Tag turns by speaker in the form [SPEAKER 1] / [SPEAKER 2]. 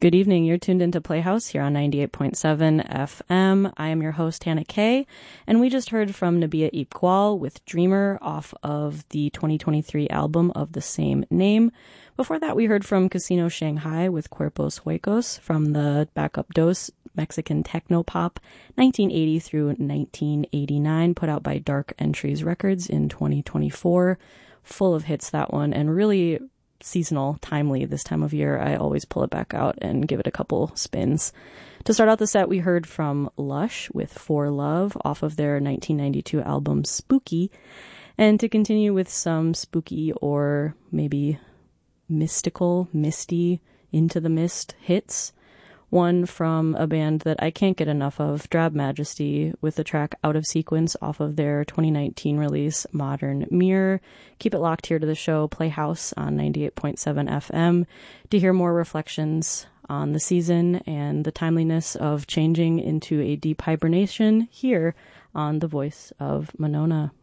[SPEAKER 1] Good evening. You're tuned into Playhouse here on 98.7 FM. I am your host, Hannah Kay, and we just heard from Nabia Iqbal with Dreamer off of the 2023 album of the same name. Before that, we heard from Casino Shanghai with Cuerpos Huecos from the Backup Dos Mexican Techno Pop 1980 through 1989, put out by Dark Entries Records in 2024. Full of hits, that one, and really seasonal, timely this time of year. I always pull it back out and give it a couple spins. To start out the set, we heard from Lush with For Love off of their 1992 album Spooky. And to continue with some spooky or maybe mystical, misty, Into the Mist hits, one from a band that I can't get enough of, Drab Majesty, with the track Out of Sequence off of their 2019 release, Modern Mirror. Keep it locked here to the show, Playhouse on 98.7 FM, to hear more reflections on the season and the timeliness of changing into a deep hibernation here on The Voice of Monona.